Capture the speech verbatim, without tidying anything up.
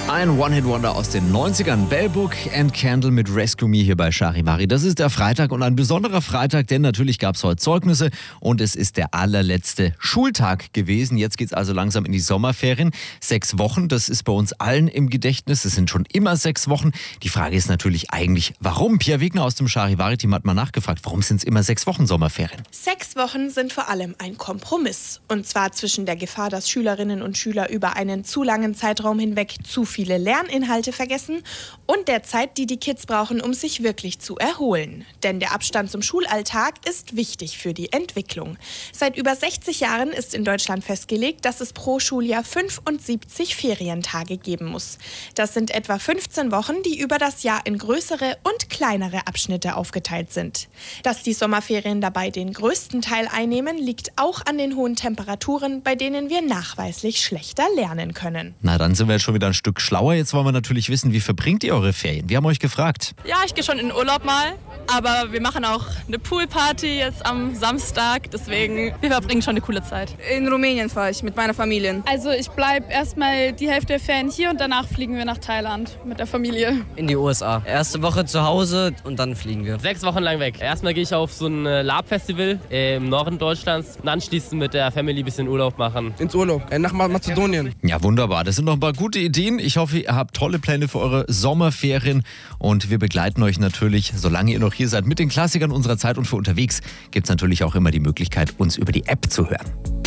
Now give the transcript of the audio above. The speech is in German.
Ein One-Hit-Wonder aus den neunzigern. Bell Book and Candle mit Rescue Me hier bei Charivari. Das ist der Freitag und ein besonderer Freitag, denn natürlich gab es heute Zeugnisse und es ist der allerletzte Schultag gewesen. Jetzt geht es also langsam in die Sommerferien. Sechs Wochen, das ist bei uns allen im Gedächtnis. Es sind schon immer sechs Wochen. Die Frage ist natürlich eigentlich, warum? Pierre Wegner aus dem Charivari-Team hat mal nachgefragt, warum sind es immer sechs Wochen Sommerferien? Sechs Wochen sind vor allem ein Kompromiss. Und zwar zwischen der Gefahr, dass Schülerinnen und Schüler über einen zu langen Zeitraum hinweg zu viele Lerninhalte vergessen und der Zeit, die die Kids brauchen, um sich wirklich zu erholen. Denn der Abstand zum Schulalltag ist wichtig für die Entwicklung. Seit über sechzig Jahren ist in Deutschland festgelegt, dass es pro Schuljahr fünfundsiebzig Ferientage geben muss. Das sind etwa fünfzehn Wochen, die über das Jahr in größere und kleinere Abschnitte aufgeteilt sind. Dass die Sommerferien dabei den größten Teil einnehmen, liegt auch an den hohen Temperaturen, bei denen wir nachweislich schlechter lernen können. Na, dann sind wir jetzt schon wieder ein Stück schlauer. Jetzt wollen wir natürlich wissen, wie verbringt ihr eure Ferien? Wir haben euch gefragt. Ja, ich gehe schon in den Urlaub mal, aber wir machen auch eine Poolparty jetzt am Samstag, deswegen wir verbringen schon eine coole Zeit. In Rumänien fahre ich mit meiner Familie. Also ich bleibe erstmal die Hälfte der Ferien hier und danach fliegen wir nach Thailand mit der Familie. In die U S A. Erste Woche zu Hause und dann fliegen wir. Sechs Wochen lang weg. Erstmal gehe ich auf so ein Lab-Festival im Norden Deutschlands und anschließend mit der Family ein bisschen Urlaub machen. Ins Urlaub, nach Mazedonien. Ja, wunderbar. Das sind noch ein paar gute Ideen. Ich hoffe, ihr habt tolle Pläne für eure Sommerferien und wir begleiten euch natürlich, solange ihr noch hier seid, mit den Klassikern unserer Zeit und für unterwegs gibt es natürlich auch immer die Möglichkeit, uns über die App zu hören.